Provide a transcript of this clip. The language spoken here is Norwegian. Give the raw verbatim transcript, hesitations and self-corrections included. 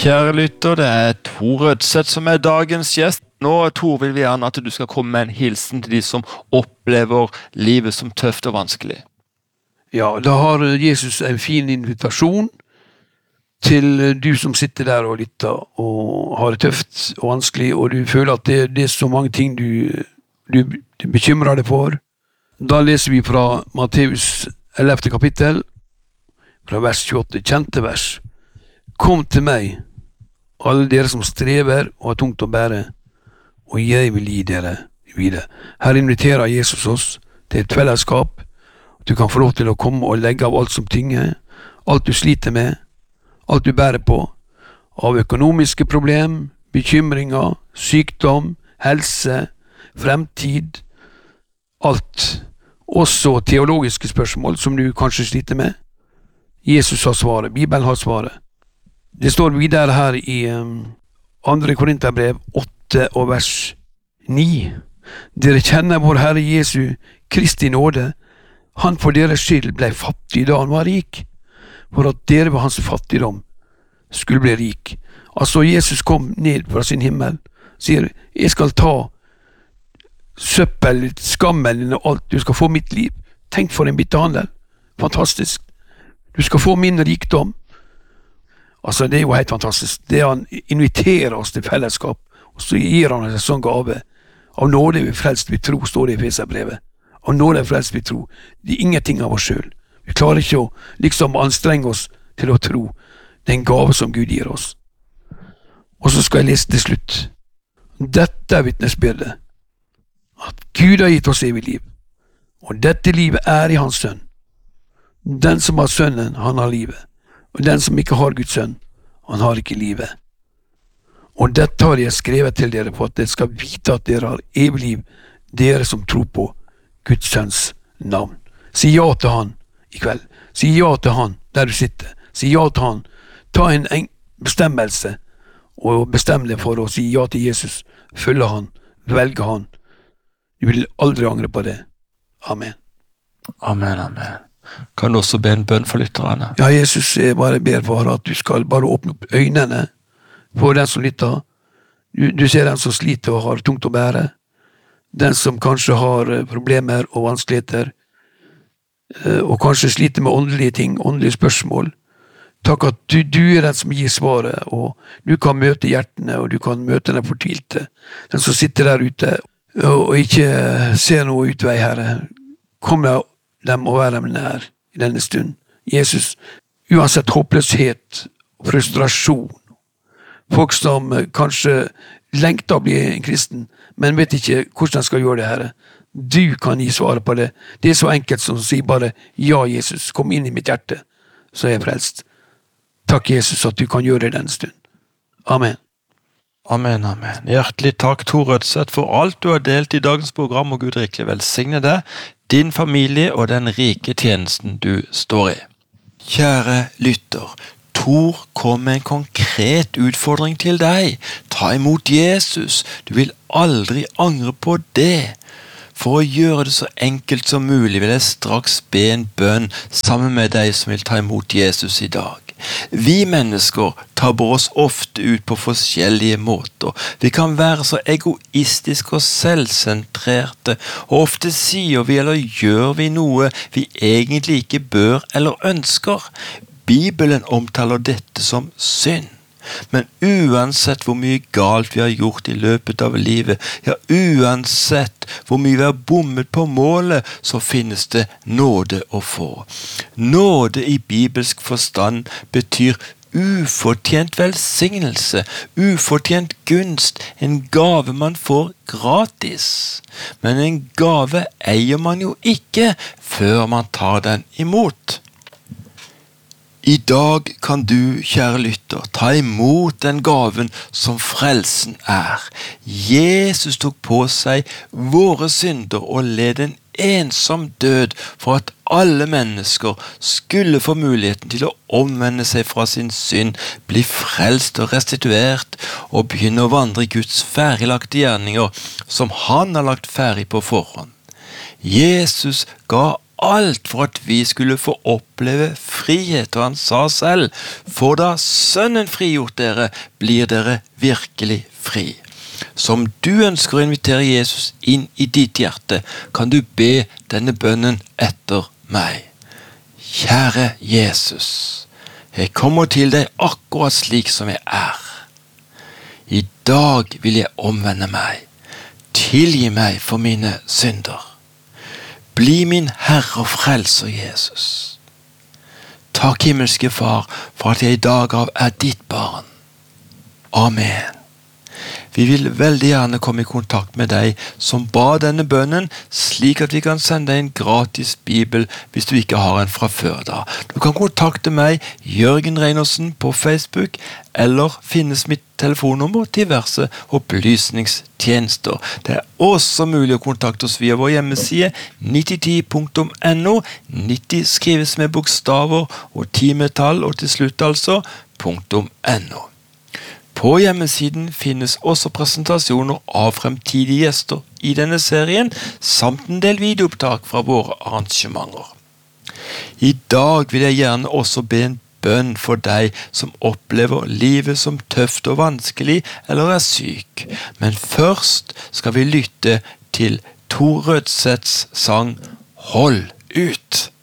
Kjære lytter, det er Tor Rødseth som er dagens gjest. Nå, Tor, vil vi gjerne at du skal komme med en hilsen til de som opplever livet som tøft og vanskelig. Ja, da har Jesus en fin invitasjon til du som sitter der og lytter og har det tøft og vanskelig, og du føler at det, det er så mange ting du, du, du bekymrer deg for. Da leser vi fra Matteus ellevte kapittel, fra vers tjueåtte, kjente vers. Kom til meg, alle dere som strever og har tungt å bære, og jeg vil gi dere videre. Her inviterer Jesus oss til et fellesskap. Du kan få lov til å komme og legge av alt som tynger, alt du sliter med, alt du bærer på, av økonomiske problem, bekymringer, sykdom, helse, fremtid, alt. Også teologiske spørsmål som du kanskje sliter med. Jesus har svaret, Bibelen har svaret. Det står videre her i um, andre Korinterbrev åtte og vers ni. Dere kjenner vår Herre Jesu Kristi nåde. Han for deres skyld ble fattig da han var rik, for at dere ved hans fattigdom skulle bli rik. Altså Jesus kom ned fra sin himmel, sier, jeg skal ta søppel, skammelen og alt, du skal få mitt liv. Tenk for en byttehandel. Fantastisk. Du skal få min rikdom. Altså, det er jo helt fantastisk. Det han inviterer oss til fellesskap, og så gir han oss en sånn gave. Av nåde vi frelst vi tro, står det i Efeserbrevet. Av nåde frelst vi tro. Det er ingenting av oss selv. Vi klarer ikke å liksom anstrenge oss til å tro. Det er en gave som Gud gir oss. Og så skal jeg lese til slutt. Dette er vitnesbyrdet. At Gud har gitt oss evig liv. Og dette livet er i hans sønn. Den som har sønnen, han har livet. Og den som ikke har Guds sønn, han har ikke livet. Og dette har jeg skrevet til dere på at dere skal vite at dere har evig liv, dere som tror på Guds sønns navn. Si ja til han i kveld. Si ja til han der du sitter. Si ja til han. Ta en, en bestemmelse og bestem deg for å si ja til Jesus. Følge han. Velge han. Du vil aldri angre på det. Amen. Amen, amen. Kan du også be en bønn for lytterne? Ja, Jesus, jeg bare ber for at du skal bare åpne opp øynene for den som lytter. Du, du ser den som sliter og har tungt å bære. Den som kanskje har problemer og vanskeligheter, og kanskje sliter med åndelige ting, åndelige spørsmål. Takk at du, du er den som gir svaret, og du kan møte hjertene, og du kan møte den fortvilte. Den som sitter der ute og ikke ser noe utvei, Herre. Kom med dem og være dem nær i denne stund. Jesus, uansett håpløshet og frustrasjon, folk som kanskje lengter å bli en kristen, men vet ikke hvordan de skal gjøre det, Herre. Du kan gi svaret på det. Det er så enkelt som å si bare, ja, Jesus, kom inn i mitt hjerte, så er jeg frelst. Takk, Jesus, at du kan gjøre det denne stund. Amen. Amen, amen. Hjertelig takk, Tor Rødseth, for alt du har delt i dagens program, og Gud rikelig velsigne deg, din familie og den rike tjenesten du står i. Kjære lytter, Tor kom med en konkret utfordring til deg. Ta imot Jesus. Du vil aldri angre på det. For å gjøre det så enkelt som mulig vil jeg straks be en bønn sammen med deg som vil ta imot Jesus i dag. Vi mennesker tabber oss ofte ut på forskjellige måter. Vi kan være så egoistiske og selvsentrerte, og ofte sier vi eller gjør vi noe vi egentlig ikke bør eller ønsker. Bibelen omtaler dette som synd. Men uansett hvor mye galt vi har gjort i løpet av livet, ja, uansett hvor mye vi har bommet på målet, så finnes det nåde å få. Nåde i bibelsk forstand betyr ufortjent velsignelse, ufortjent gunst, en gave man får gratis. Men en gave eier man jo ikke før man tar den imot. I dag kan du, kjære lytter, ta imot den gaven som frelsen er. Jesus tok på seg våre synder og led en ensom død for at alle mennesker skulle få muligheten til å omvende seg fra sin synd, bli frelst og restituert og begynne å vandre i Guds ferdiglagte gjerninger som han har lagt ferdig på forhånd. Jesus ga alt for at vi skulle få oppleve frihet, og han sa selv, for da Sønnen frigjort dere, blir dere virkelig fri. Så om du ønsker å invitere Jesus inn i ditt hjerte, kan du be denne bønnen etter meg. Kjære Jesus, jeg kommer til deg akkurat slik som jeg er. I dag vil jeg omvende meg. Tilgi meg for mine synder. Bli min Herre og frelser, Jesus. Takk, himmelske Far, for at jeg i dag av er ditt barn. Amen. Vi vil veldig gjerne komme i kontakt med deg som ba denne bønnen, slik at vi kan sende deg en gratis bibel hvis du ikke har en fra før da. Du kan kontakte meg, Jørgen Reinersen, på Facebook, eller finnes mitt telefonnummer til diverse opplysningstjenester. Det er også mulig å kontakte oss via vår hjemmeside nitti ti punktum no. nitti skrives med bokstaver og ti med tall, og til slutt altså .no. På hjemmesiden finnes også presentasjoner av fremtidige gjester i denne serien, samt en del videoopptak fra våre arrangementer. I dag vil jeg gjerne også be en bønn for deg som opplever livet som tøft og vanskelig eller er syk. Men først skal vi lytte til Tor Rødsets sang «Hold ut».